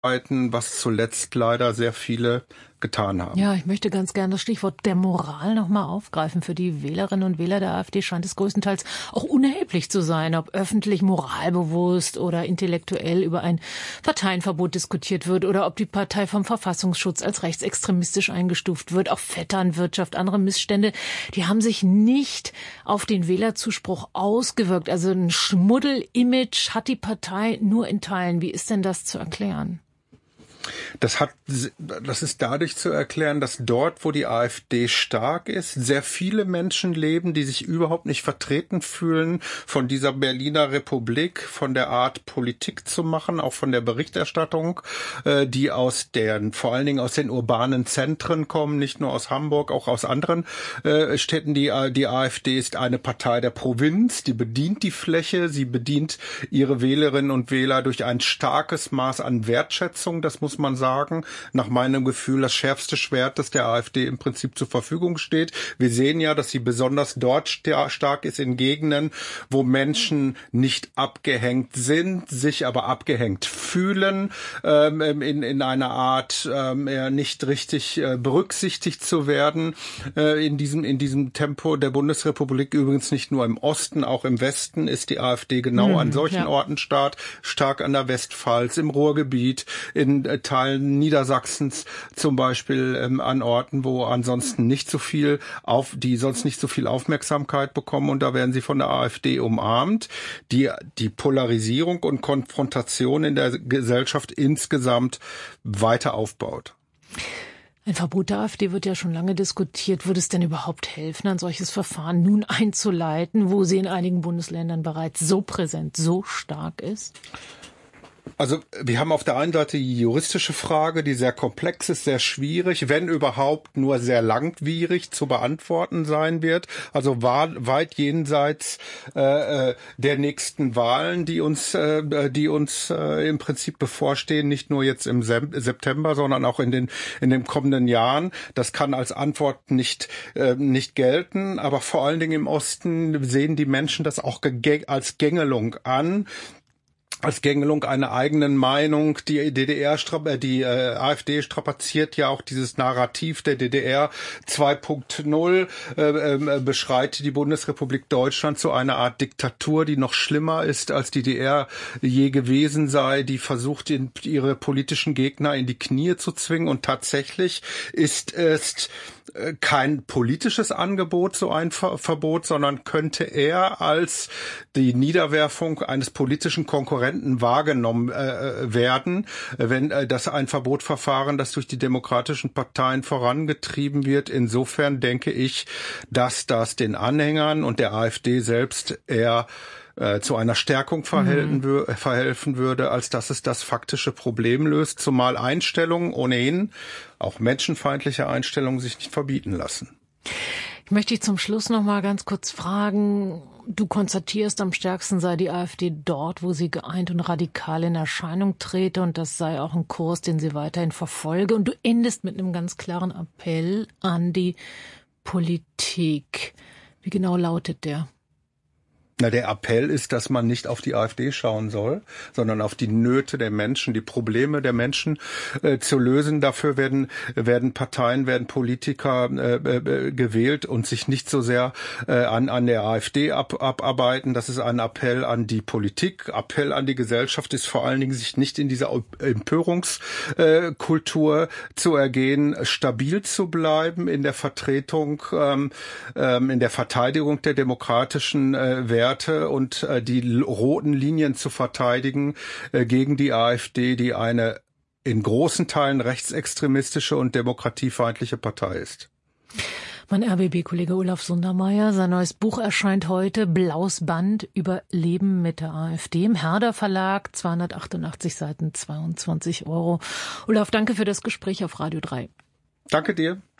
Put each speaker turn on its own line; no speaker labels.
was zuletzt leider sehr viele getan haben.
Ja, ich möchte ganz gerne das Stichwort der Moral nochmal aufgreifen. Für die Wählerinnen und Wähler der AfD scheint es größtenteils auch unerheblich zu sein, ob öffentlich moralbewusst oder intellektuell über ein Parteienverbot diskutiert wird oder ob die Partei vom Verfassungsschutz als rechtsextremistisch eingestuft wird. Auch Vetternwirtschaft, andere Missstände, die haben sich nicht auf den Wählerzuspruch ausgewirkt. Also ein Schmuddel-Image hat die Partei nur in Teilen. Wie ist denn das zu erklären?
Das ist dadurch zu erklären, dass dort, wo die AfD stark ist, sehr viele Menschen leben, die sich überhaupt nicht vertreten fühlen von dieser Berliner Republik, von der Art Politik zu machen, auch von der Berichterstattung, die vor allen Dingen aus den urbanen Zentren kommen, nicht nur aus Hamburg, auch aus anderen Städten. Die AfD ist eine Partei der Provinz, die bedient die Fläche, sie bedient ihre Wählerinnen und Wähler durch ein starkes Maß an Wertschätzung, das muss man sagen, nach meinem Gefühl das schärfste Schwert, das der AfD im Prinzip zur Verfügung steht. Wir sehen ja, dass sie besonders dort stark ist in Gegenden, wo Menschen nicht abgehängt sind, sich aber abgehängt fühlen, in einer Art nicht richtig berücksichtigt zu werden. In diesem Tempo der Bundesrepublik, übrigens nicht nur im Osten, auch im Westen ist die AfD genau an solchen Orten stark an der Westpfalz, im Ruhrgebiet, in Teilen Niedersachsens zum Beispiel, an Orten, wo ansonsten die sonst nicht so viel Aufmerksamkeit bekommen, und da werden sie von der AfD umarmt, die Polarisierung und Konfrontation in der Gesellschaft insgesamt weiter aufbaut.
Ein Verbot der AfD wird ja schon lange diskutiert. Würde es denn überhaupt helfen, ein solches Verfahren nun einzuleiten, wo sie in einigen Bundesländern bereits so präsent, so stark ist?
Also wir haben auf der einen Seite die juristische Frage, die sehr komplex ist, sehr schwierig, wenn überhaupt nur sehr langwierig zu beantworten sein wird. Also weit jenseits der nächsten Wahlen, die uns im Prinzip bevorstehen, nicht nur jetzt im September, sondern auch in den kommenden Jahren. Das kann als Antwort nicht gelten, aber vor allen Dingen im Osten sehen die Menschen das auch als Gängelung an. Als Gängelung einer eigenen Meinung. Die AfD strapaziert ja auch dieses Narrativ der DDR 2.0, beschreit die Bundesrepublik Deutschland zu einer Art Diktatur, die noch schlimmer ist, als die DDR je gewesen sei, die versucht, ihre politischen Gegner in die Knie zu zwingen, und tatsächlich ist es kein politisches Angebot, so ein Verbot, sondern könnte eher als die Niederwerfung eines politischen Konkurrenten wahrgenommen werden, wenn das ein Verbotverfahren, das durch die demokratischen Parteien vorangetrieben wird. Insofern denke ich, dass das den Anhängern und der AfD selbst eher zu einer Stärkung verhelfen würde, als dass es das faktische Problem löst, zumal Einstellungen ohnehin, auch menschenfeindliche Einstellungen, sich nicht verbieten lassen.
Ich möchte dich zum Schluss noch mal ganz kurz fragen. Du konstatierst, am stärksten sei die AfD dort, wo sie geeint und radikal in Erscheinung trete, und das sei auch ein Kurs, den sie weiterhin verfolge. Und du endest mit einem ganz klaren Appell an die Politik. Wie genau lautet der?
Der Appell ist, dass man nicht auf die AfD schauen soll, sondern auf die Nöte der Menschen, die Probleme der Menschen zu lösen. Dafür werden Parteien, werden Politiker gewählt und sich nicht so sehr an der AfD abarbeiten. Das ist ein Appell an die Politik. Appell an die Gesellschaft ist vor allen Dingen, sich nicht in dieser Empörungskultur zu ergehen, stabil zu bleiben in der Vertretung, in der Verteidigung der demokratischen Werte und die roten Linien zu verteidigen gegen die AfD, die eine in großen Teilen rechtsextremistische und demokratiefeindliche Partei ist.
Mein RBB-Kollege Olaf Sundermeier, sein neues Buch erscheint heute, Blaues Band über Leben mit der AfD, im Herder Verlag, 288 Seiten, 22 €. Olaf, danke für das Gespräch auf Radio 3.
Danke dir.